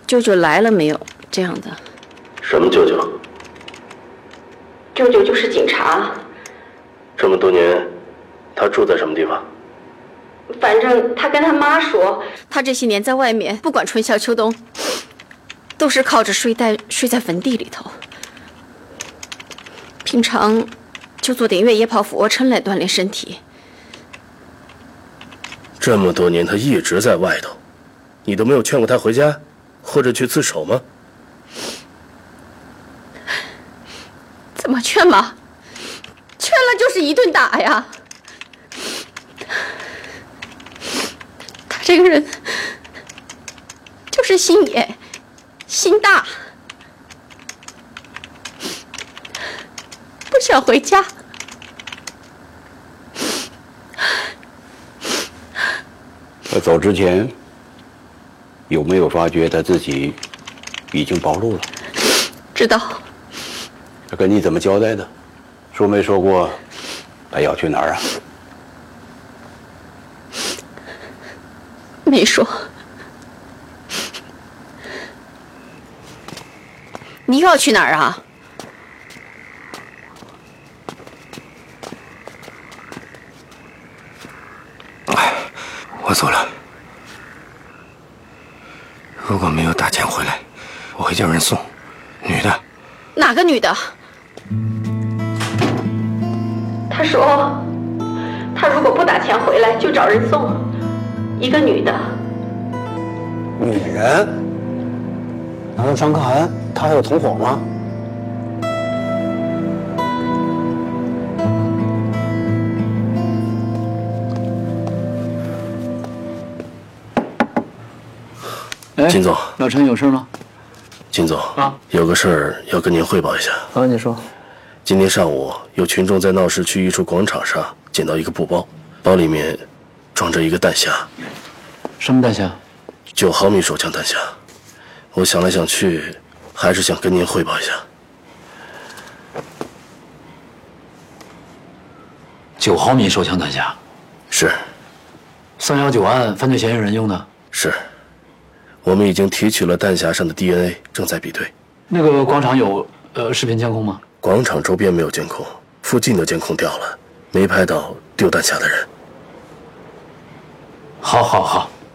舅舅来了没有？这样的。 什么舅舅？ 舅舅就是警察。 这么多年，他住在什么地方？ 反正他跟他妈说，他这些年在外面，不管春夏秋冬，都是靠着睡袋睡在坟地里头。平常就做点越野跑、俯卧撑来锻炼身体。 这么多年，他一直在外头，你都没有劝过他回家，或者去自首吗？ 怎么劝嘛？劝了就是一顿打呀！他这个人就是心野、心大，不想回家。 他走之前有没有发觉他自己已经暴露了？ 知道。 他跟你怎么交代的？说没说过他要去哪儿啊？ 没说。你又要去哪儿啊？ 我走了。如果没有打钱回来，我会叫人送。女的。 哪个女的？他说，他如果不打钱回来，就找人送。一个女的。 女人？难道张可涵他还有同伙吗？ 金总， 老陈有事吗？ 金总有个事儿要跟您汇报一下。 你说。 今天上午，有群众在闹市区一处广场上捡到一个布包，包里面装着一个弹匣。 什么弹匣 ？9毫米手枪弹匣。我想来想去，还是想跟您汇报一下。 9毫米手枪弹匣。 是。 319案犯罪嫌疑人用的。 是。我们已经提取了弹匣上的 DNA， 正在比对。 那个广场有视频监控吗？ 广场周边没有监控，附近的监控掉了，没拍到丢弹匣的人。 好。